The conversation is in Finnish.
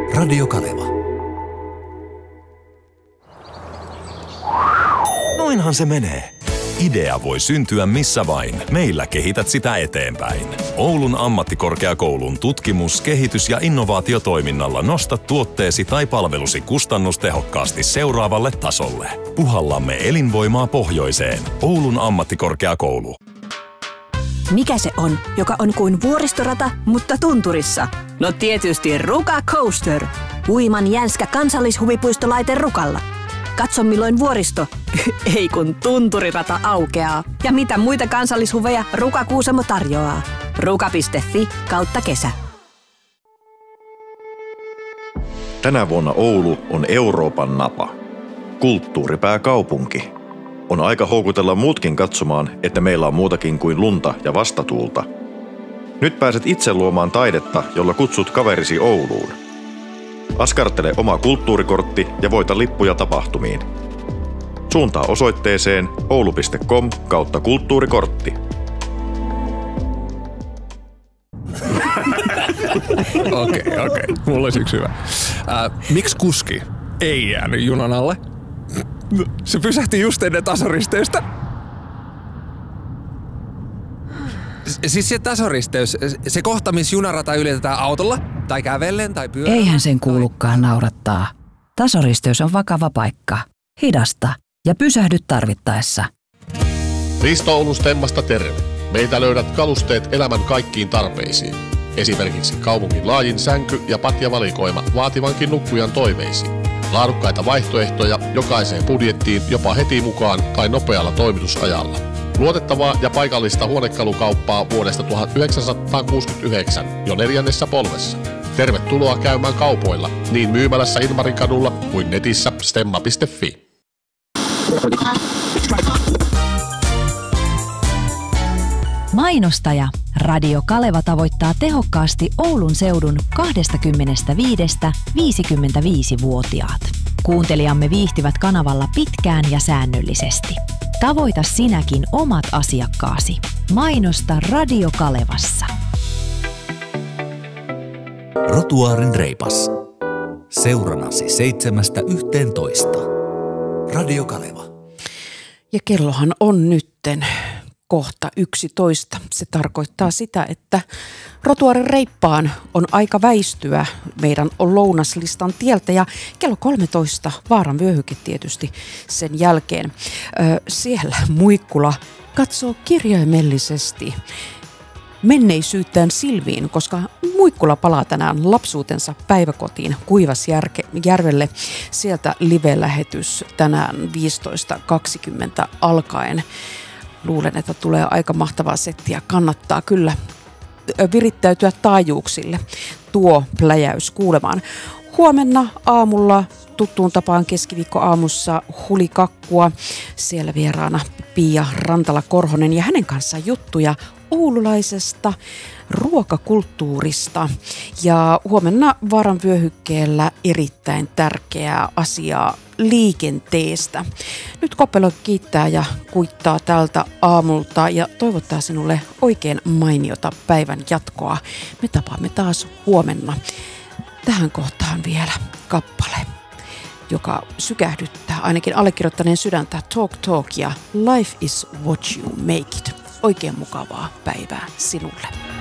Radio Kaleva. Noinhan se menee. Idea voi syntyä missä vain. Meillä kehität sitä eteenpäin. Oulun ammattikorkeakoulun tutkimus-, kehitys- ja innovaatiotoiminnalla nosta tuotteesi tai palvelusi kustannustehokkaasti seuraavalle tasolle. Puhallamme elinvoimaa pohjoiseen. Oulun ammattikorkeakoulu. Mikä se on, joka on kuin vuoristorata, mutta tunturissa? No tietysti Ruka Coaster. Huiman jänskä kansallishuvipuistolaite Rukalla. Katso milloin vuoristo, ei kun tunturirata aukeaa. Ja mitä muita kansallishuveja Ruka Kuusamo tarjoaa. Ruka.fi/kesä. Tänä vuonna Oulu on Euroopan napa. Kulttuuripääkaupunki. On aika houkutella muutkin katsomaan, että meillä on muutakin kuin lunta ja vastatuulta. Nyt pääset itse luomaan taidetta, jolla kutsut kaverisi Ouluun. Askartele oma kulttuurikortti ja voita lippuja tapahtumiin. Suuntaa osoitteeseen oulu.com/kulttuurikortti. Okei. Mulla olisi yksi hyvä. Miksi kuski ei jäänyt junan alle? Se pysähti just ennen tasoristeystä. Siis se tasoristeys, se kohta, missä junarata ylitetään autolla, tai kävellen, tai pyörällä. Eihän sen kuulukaan naurattaa. Tasoristeys on vakava paikka. Hidasta ja pysähdy tarvittaessa. Risto Oulun Stemmasta terve. Meiltä löydät kalusteet elämän kaikkiin tarpeisiin. Esimerkiksi kaupungin laajin sänky- ja patjavalikoima vaativankin nukkujan toiveisiin. Laadukkaita vaihtoehtoja jokaiseen budjettiin jopa heti mukaan tai nopealla toimitusajalla. Luotettavaa ja paikallista huonekalukauppaa vuodesta 1969 jo 4. polvessa. Tervetuloa käymään kaupoilla niin myymälässä Ilmarinkadulla kuin netissä stemma.fi. Mainostaja Radio Kaleva tavoittaa tehokkaasti Oulun seudun 25–55-vuotiaat. Kuuntelijamme viihtyvät kanavalla pitkään ja säännöllisesti. Tavoita sinäkin omat asiakkaasi. Mainosta Radio Kalevassa. Rotuaarin reipas. Seuranasi 7–11. Radio Kaleva. Ja kellohan on nytten kohta 11. Se tarkoittaa sitä, että Rotuaarin reippaan on aika väistyä meidän lounaslistan tieltä ja kello 13 vaaran vyöhyke tietysti sen jälkeen. Siellä Muikkula katsoo kirjaimellisesti menneisyyttään silmiin, koska Muikkula palaa tänään lapsuutensa päiväkotiin Kuivasjärvelle. Sieltä live-lähetys tänään 15.20 alkaen. Luulen, että tulee aika mahtavaa settiä. Kannattaa kyllä virittäytyä taajuuksille tuo pläjäys kuulemaan. Huomenna aamulla tuttuun tapaan keskiviikkoaamussa Hulikakkua. Siellä vieraana Pia Rantala-Korhonen ja hänen kanssaan juttuja oululaisesta ruokakulttuurista. Ja huomenna vaaran vyöhykkeellä erittäin tärkeää asiaa liikenteestä. Nyt Koppelo kiittää ja kuittaa tältä aamulta ja toivottaa sinulle oikein mainiota päivän jatkoa. Me tapaamme taas huomenna. Tähän kohtaan vielä kappale, joka sykähdyttää ainakin allekirjoittaneen sydäntä. Talk ja Life is what you make it. Oikein mukavaa päivää sinulle.